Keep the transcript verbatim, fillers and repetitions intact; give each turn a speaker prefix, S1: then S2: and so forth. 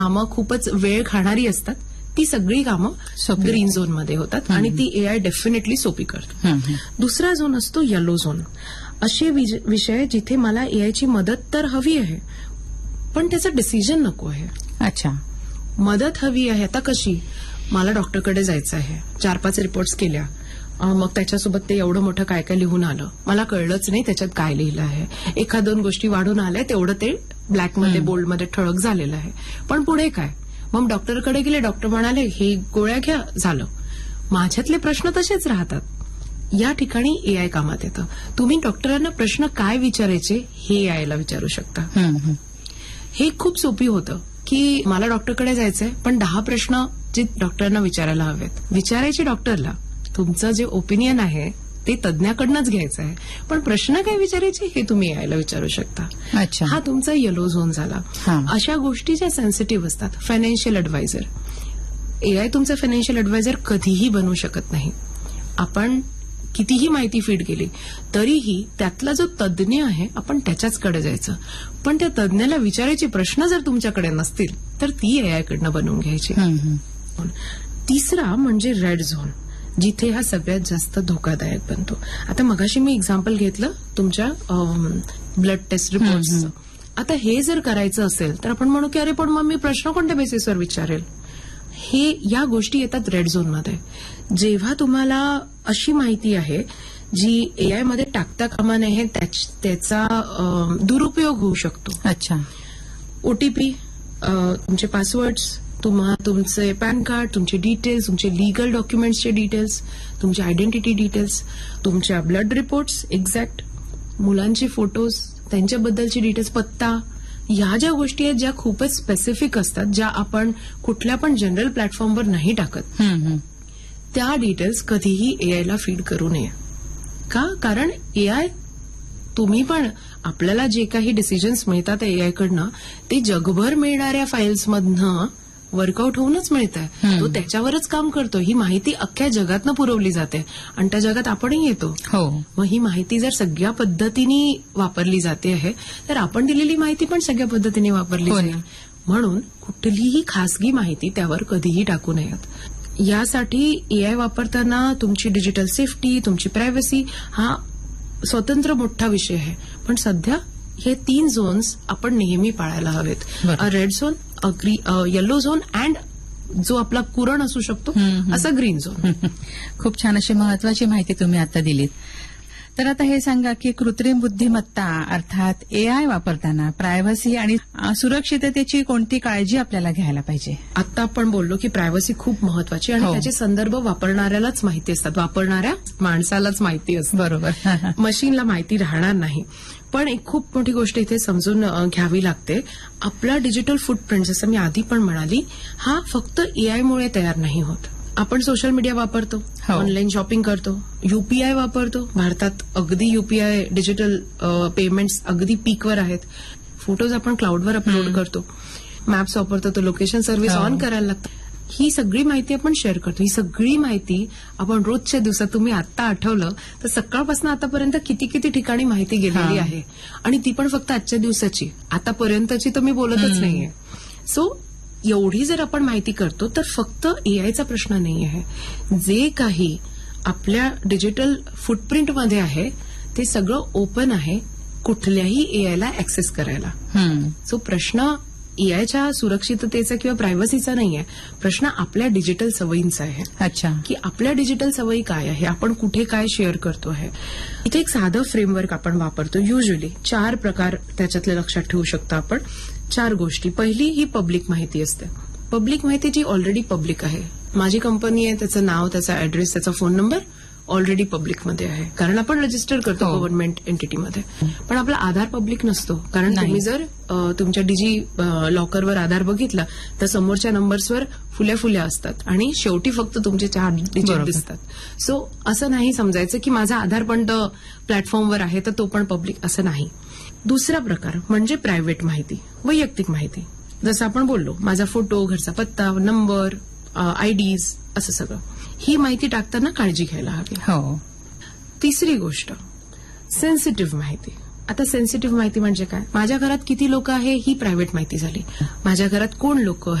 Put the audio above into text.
S1: कामं खूपच वेळ खाणारी असतात ती सगळी कामं ग्रीन झोन मध्ये होतात आणि ती एआय डेफिनेटली सोपी करतो. दुसरा झोन असतो येलो झोन. असे विषय जिथे मला एआयची मदत तर हवी आहे पण त्याचा डिसिजन नको आहे.
S2: अच्छा,
S1: मदत हवी आहे. आता कशी, मला डॉक्टरकडे जायचं आहे, चार पाच रिपोर्ट्स केल्या, मग त्याच्यासोबत ते एवढं मोठं काय काय लिहून आलं, मला कळलंच नाही त्याच्यात काय लिहिलं आहे, एखाद दोन गोष्टी वाढून आल्या, तेवढं ते ब्लॅकमध्ये बोल्डमध्ये ठळक झालेलं आहे. पण पुढे काय, मग डॉक्टरकडे गेले, डॉक्टर म्हणाले हे गोळ्या घ्या, झालं. माझ्यातले प्रश्न तसेच राहतात. या ठिकाणी एआय कामात येतं. तुम्ही डॉक्टरांना प्रश्न काय विचारायचे हे एआयला विचारू शकता. हे खूप सोपी होतं की मला डॉक्टरकडे जायचंय पण दहा प्रश्न जे डॉक्टरांना विचारायला हवेत, विचारायचे डॉक्टरला. तुमचं जे ओपिनियन आहे ते तज्ञाकडनंच घ्यायचं आहे, पण प्रश्न काय विचारायचे हे तुम्ही एआयला विचारू शकता.
S2: अच्छा,
S1: हा तुमचा येलो झोन झाला. अशा गोष्टी ज्या सेन्सिटिव्ह असतात, फायनान्शियल ऍडवायझर, एआय तुमचा फायनान्शियल ऍडवायझर कधीही बनवू शकत नाही. आपण कितीही माहिती फीड केली तरीही त्यातला जो तज्ञ आहे आपण त्याच्याचकडे जायचं. पण त्या तज्ञाला विचारायचे प्रश्न जर तुमच्याकडे नसतील तर ती एआय कडनं बनवून घ्यायची. तिसरा म्हणजे रेड झोन, जिथे हा सगळ्यात जास्त धोकादायक बनतो. आता मगाशी मी एक्झाम्पल घेतलं तुमच्या ब्लड टेस्ट रिपोर्ट्सचं. आता हे जर करायचं असेल तर आपण म्हणू की अरे पण मग मी प्रश्न कोणत्या बेसिसवर विचारेल. हे या गोष्टी येतात रेड झोनमध्ये. जेव्हा तुम्हाला अशी माहिती आहे जी एआय मध्ये टाकता कामा नये, त्याचा दुरुपयोग होऊ शकतो.
S2: अच्छा,
S1: ओटीपी, तुमचे पासवर्ड्स, तुम्हा तुमचे पॅन कार्ड, तुमचे डिटेल्स, तुमचे लिगल डॉक्युमेंट्सचे डिटेल्स, तुमचे आयडेंटिटी डिटेल्स, तुमच्या ब्लड रिपोर्ट्स एक्झॅक्ट, मुलांचे फोटोज, त्यांच्याबद्दलचे डिटेल्स, पत्ता, ह्या ज्या गोष्टी आहेत ज्या खूपच स्पेसिफिक असतात, ज्या आपण कुठल्या पण जनरल प्लॅटफॉर्मवर नाही टाकत, त्या डिटेल्स कधीही एआयला फीड करू नये. का? कारण एआय, तुम्ही पण आपल्याला जे काही डिसिजन्स मिळतात एआयकडनं ते जगभर मिळणाऱ्या फाईल्समधनं वर्कआउट होऊनच मिळत आहे. तो त्याच्यावरच काम करतो. ही माहिती अख्ख्या जगातनं पुरवली जाते आणि त्या जगात आपणही येतो. मग ही माहिती जर सगळ्या पद्धतीने वापरली जाते आहे तर आपण दिलेली माहिती पण सगळ्या पद्धतीने वापरली जाईल. म्हणून कुठलीही खासगी माहिती त्यावर कधीही टाकू नयेत. यासाठी एआय वापरताना तुमची डिजिटल सेफ्टी, तुमची प्रायव्हसी हा स्वतंत्र मोठा विषय आहे. पण सध्या हे तीन झोन्स आपण नेहमी पाळायला हवेत. Red zone, agree yellow zone and जो आपला कुरण असू शकतो असा ग्रीन झोन.
S2: खूप छान अशी महत्वाची माहिती तुम्ही आता दिलीत. तर आता हे सांगा की कृत्रिम बुद्धिमत्ता अर्थात एआय वापरताना प्रायव्हसी आणि सुरक्षिततेची कोणती काळजी आपल्याला घ्यायला पाहिजे?
S1: आता आपण बोललो की प्रायव्हसी खूप महत्वाची आणि त्याचे संदर्भ वापरणाऱ्यालाच माहिती असतात, वापरणाऱ्या माणसालाच माहिती असतं.
S2: बरोबर,
S1: मशीनला माहिती राहणार नाही. पण एक खूप मोठी गोष्ट इथे समजून घ्यावी लागते. आपला डिजिटल फुटप्रिंट, जसं मी आधी पण म्हणाली, हा फक्त एआयमुळे तयार नाही होत. आपण सोशल मीडिया वापरतो, ऑनलाईन शॉपिंग करतो, युपीआय वापरतो. भारतात अगदी युपीआय डिजिटल पेमेंट्स अगदी पीकवर आहेत. फोटोज आपण क्लाउडवर अपलोड करतो, मॅप्स वापरतो, तो लोकेशन सर्व्हिस ऑन करायला लागतं. ही सगळी माहिती आपण शेअर करतो. ही सगळी माहिती आपण रोजच्या दिवसात, तुम्ही आता आठवलं तर सकाळपासून आतापर्यंत किती किती ठिकाणी माहिती गेलेली आहे आणि ती पण फक्त आजच्या दिवसाची, आतापर्यंतची तर मी बोलतच नाहीये. सो एवढी जर आपण माहिती करतो तर फक्त एआयचा प्रश्न नाही आहे. जे काही आपल्या डिजिटल फुटप्रिंटमध्ये आहे ते सगळं ओपन आहे कुठल्याही एआयला ऍक्सेस करायला. सो प्रश्न एआयच्या सुरक्षिततेचा किंवा प्रायव्हसीचा नाही आहे, प्रश्न आपल्या डिजिटल सवयींचा आहे.
S2: अच्छा,
S1: की आपल्या डिजिटल सवयी काय आहे, आपण कुठे काय शेअर करतो आहे. इथे एक साधं फ्रेमवर्क आपण वापरतो. युजली चार प्रकार त्याच्यातले लक्षात ठेवू शकतो आपण. चार गोष्टी. पहिली ही पब्लिक माहिती असते. पब्लिक माहिती जी ऑलरेडी पब्लिक आहे. माझी कंपनी आहे, त्याचं नाव, त्याचा ऍड्रेस, त्याचा फोन नंबर ऑलरेडी पब्लिकमध्ये आहे, कारण आपण रजिस्टर करतो गव्हर्नमेंट एंटिटीमध्ये. पण आपला आधार पब्लिक नसतो, कारण तुम्ही जर तुमच्या डिजी लॉकरवर आधार बघितला तर समोरच्या नंबर्सवर फुल्या फुल्या असतात आणि शेवटी फक्त तुमचे चार डिजिट दिसतात. सो असं नाही समजायचं की माझा आधार पण प्लॅटफॉर्मवर आहे तर तो पण पब्लिक, असं नाही. दुसरा प्रकार म्हणजे प्रायव्हेट माहिती, वैयक्तिक माहिती. जसं आपण बोललो, माझा फोटो, घरचा पत्ता, नंबर, आयडीज, असं सगळं. ही माहिती टाकताना काळजी घ्यायला हवी.
S2: हो.
S1: तिसरी गोष्ट, सेन्सिटिव्ह माहिती. आता सेन्सिटिव्ह माहिती म्हणजे काय? माझ्या घरात किती लोक आहे ही प्रायव्हेट माहिती झाली. माझ्या घरात कोण लोक